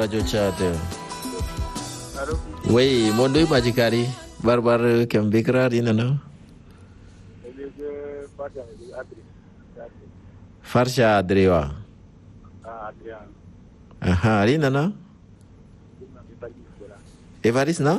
Radio Tchad. Allô? Oui, mon Dieu, Majikari. Barbare Kembikra, Dinano. Farsha Adrewa. Adrian. Aha, Rinana. Evaris, non?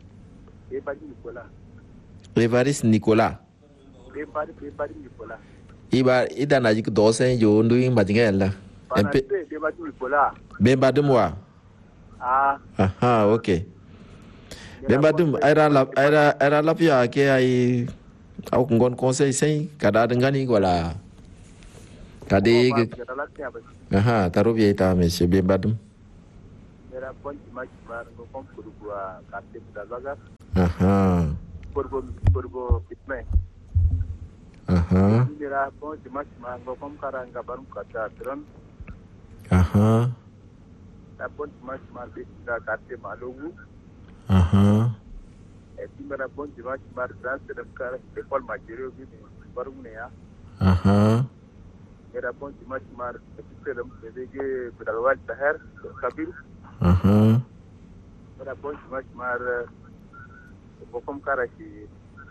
Evaris Nicolas. Nicolas. Iba idana jik dosen yo ndu Majingela. Nicolas. Bemba de moi. Ah. Aha, ok. Bemba dum era la pia ke ai au ngon conseil sai kada dengani wala. Kadi aha, tarubia ita monsieur Bemba dum. Era bon dimanche mar ngo kom kurugwa karte budazaga. Aha. Kurgo pitme. Aha. Era bon dimanche mar ngo kom karanga barum kata tron. Aha. Era bon dimanche mar da karte malogu. Aha. Et puis era bon dimanche mar dans de kar école majero bi barum ne ya. Aha. Era bon dimanche mar de bege budalwal tahar kabir. Aha. Era bon dimanche mar kom karachi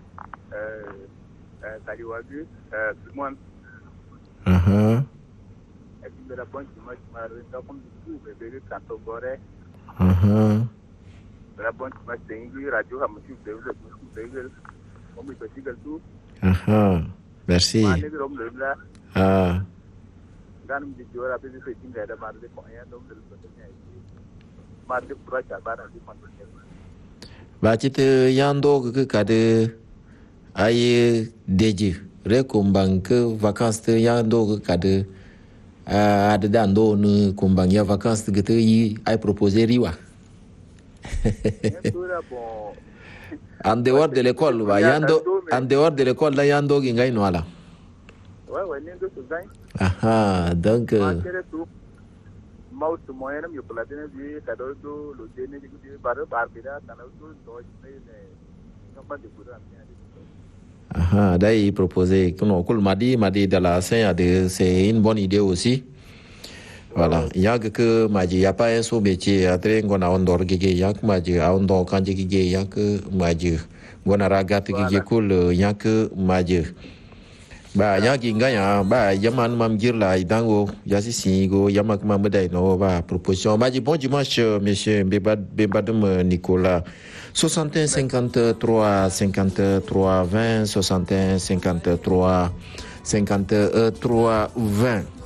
Kaliwagi, Simon. Aha. Et puis era bon dimanche mar comme du bebe kanto gore. Aha. Era bon dimanche tengi radio hamusi bebe comme il petit tout. Aha. Merci. Mane bi rom la. Ah. Ganum di jora bi se tinga da mar de ko ya dom de ko ne. Mar de pura cha bara di man. Ba chite yando ke kade ay deji rekumbang ke vacances te yando ke kade ada dando ne kumbang ya vacances ke te yi ay proposer riwa. En dehors de l'école, en dehors de l'école, là, yando qui gagne voilà. Ouais, n'est de tout ça. Ah, donc. Maus moyen am yopla dene bi kado do lo dene di bar bida tanau do ne ngamba de kura Ah, d'ailleurs, il proposait que non, madi de la scène, c'est une bonne idée aussi. Voilà, il y a que maji y a pas un sous métier à train qu'on a ondor gege yak maji a ondor kanji gege yak maji gona ragat gege cool yak maji ba yak ingaya ba yaman mam girla idango yasi singo yamak mam dai no ba proposition maji bon dimanche monsieur Bembadum Nicolas 61 53 53 20 61 53 53 20